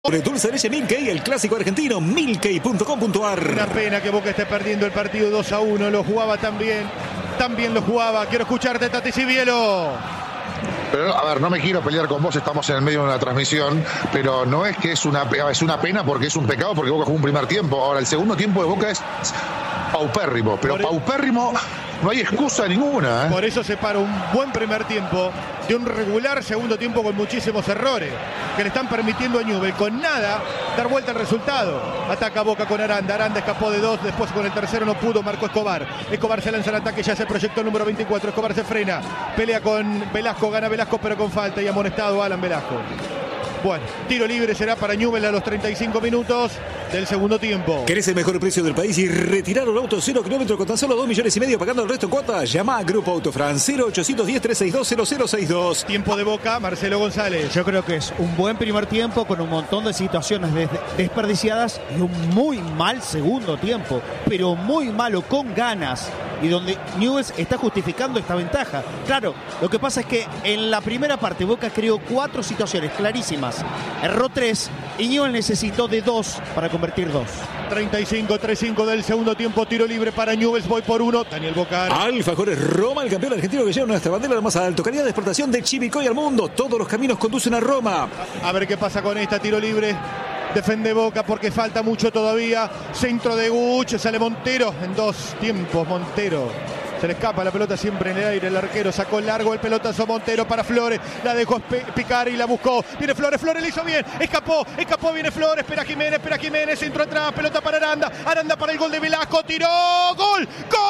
Dulce de leche Milkey, el clásico argentino, milkey.com.ar. Una pena que Boca esté perdiendo el partido 2-1, lo jugaba también lo jugaba. Quiero escucharte, Tati Sivielo. Pero, a ver, no me quiero pelear con vos, estamos en el medio de una transmisión, pero no es que es una pena porque es un pecado, porque Boca jugó un primer tiempo. Ahora, el segundo tiempo de Boca es paupérrimo, pero paupérrimo no hay excusa ninguna, ¿eh? Por eso separa un buen primer tiempo de un regular segundo tiempo con muchísimos errores que le están permitiendo a Newell's con nada dar vuelta al resultado. Ataca Boca con Aranda, Aranda escapó de dos, después con el tercero no pudo, marcó Escobar. Escobar se lanza al ataque, ya se proyectó el número 24, Escobar se frena, pelea con Velasco, gana Velasco pero con falta y amonestado Alan Velasco. Bueno, tiro libre será para Newell's a los 35 minutos del segundo tiempo. ¿Querés el mejor precio del país y retirar un auto 0 kilómetros con tan solo 2,5 millones pagando el resto en cuotas? Llama a Grupo Autofran 0810-362-0062. Tiempo de Boca, Marcelo González. Yo creo que es un buen primer tiempo con un montón de situaciones desperdiciadas y un muy mal segundo tiempo, pero muy malo, con ganas, y donde Newell's está justificando esta ventaja. Claro, lo que pasa es que en la primera parte Boca creó 4 situaciones clarísimas, erró 3 y Newell's necesitó de 2 para convertir 2. 35-35 del segundo tiempo, tiro libre para Newell's, voy por 1, Daniel Bocar. Alfajores Roma, el campeón argentino que lleva nuestra bandera al más alto, calidad de exportación de Chivicoy al mundo, todos los caminos conducen a Roma. A ver qué pasa con esta, tiro libre. Defende Boca porque falta mucho todavía. Centro de Guch, sale Montero en 2 tiempos. Montero se le escapa la pelota siempre en el aire. El arquero sacó largo el pelotazo. Montero para Flores, la dejó picar y la buscó. Viene Flores, Flores le hizo bien. Escapó, viene Flores. Espera Jiménez, centro atrás. Pelota para Aranda. Aranda para el gol de Velasco. Tiró, gol,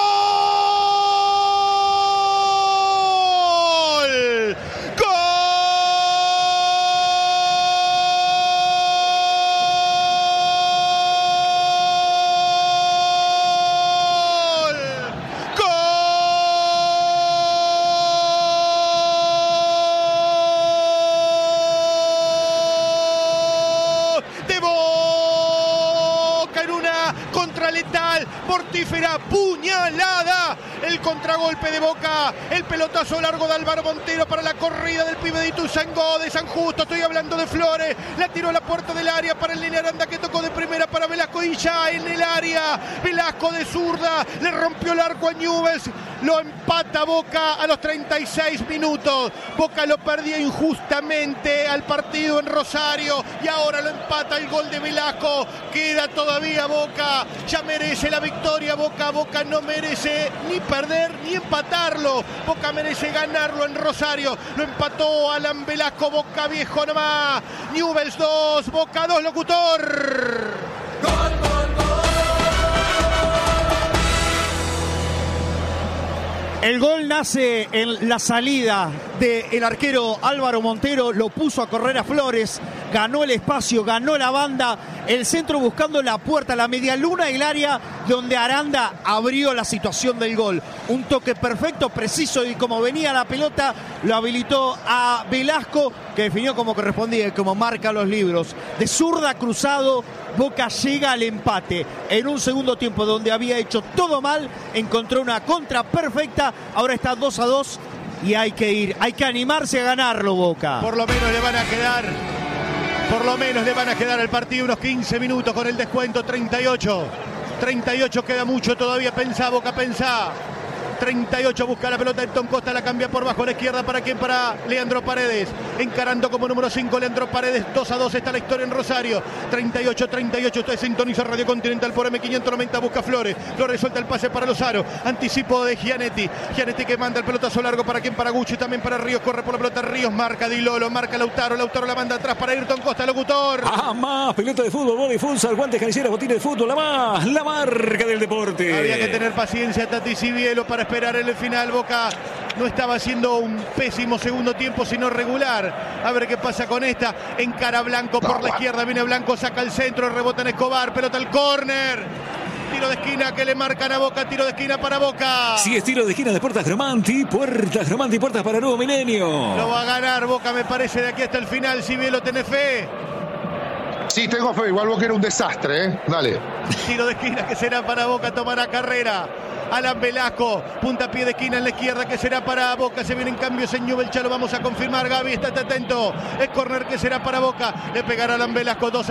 gol. Letal, mortífera, puñalada, el contragolpe de Boca, el pelotazo largo de Álvaro Montero para la corrida del pibe de Ituzaingó, de San Justo, estoy hablando de Flores, la tiró a la puerta del área para el Nene Aranda que tocó de primera para Velasco y ya en el área, Velasco de zurda, le rompió el arco a Newell's, lo empata Boca a los 36 minutos, Boca lo perdía injustamente al partido en Rosario y ahora lo empata el gol de Velasco, queda todavía Boca, ya merece la victoria Boca, Boca no merece ni perder ni empatarlo, Boca merece ganarlo en Rosario, lo empató Alan Velasco, Boca viejo nomás, Newell's 2, Boca 2, locutor. Gol, gol, gol. El gol nace en la salida del arquero Álvaro Montero, lo puso a correr a Flores, ganó el espacio, ganó la banda, el centro buscando la puerta, la medialuna del área donde Aranda abrió la situación del gol. Un toque perfecto, preciso y como venía la pelota, lo habilitó a Velasco, que definió como correspondía y como marca los libros. De zurda cruzado, Boca llega al empate. En un segundo tiempo donde había hecho todo mal, encontró una contra perfecta, ahora está 2-2 y hay que ir, hay que animarse a ganarlo Boca. Por lo menos le van a quedar al partido unos 15 minutos con el descuento. 38 queda mucho todavía, pensá Boca, pensá. 38 busca la pelota, Elton Costa la cambia por bajo a la izquierda, ¿para quién? Para Leandro Paredes, encarando como número 5 Leandro Paredes, 2-2 está la historia en Rosario. 38, usted sintoniza Radio Continental por M590, busca Flores suelta el pase para Lozaro, anticipo de Gianetti que manda el pelotazo largo, ¿para quién? Para Gucci, también para Ríos, corre por la pelota Ríos, marca Di Lolo, marca Lautaro la manda atrás para Ayrton Costa, locutor. Más, pelota de fútbol, body futsal, guantes, canilleras, botines de fútbol, la marca del deporte. Había que tener paciencia, Tati Sivielo, para esperar el final. Boca no estaba haciendo un pésimo segundo tiempo, sino regular. A ver qué pasa con esta. Encara Blanco por la izquierda, viene Blanco, saca el centro, rebota en Escobar, pelota al córner. Tiro de esquina que le marcan a Boca, tiro de esquina para Boca. Sí, es tiro de esquina de Puertas Gromanti, puertas para Nuevo Milenio. Lo va a ganar Boca, me parece, de aquí hasta el final. Si bien lo tenés fe. Sí, tengo fe, igual Boca era un desastre, ¿eh? Dale. Tiro de esquina que será para Boca, tomará carrera. Alan Velasco, puntapié de esquina en la izquierda que será para Boca. Se viene en cambio ese Ñubelcha, lo vamos a confirmar. Gaby, estate atento. Es córner que será para Boca. Le pegará Alan Velasco 2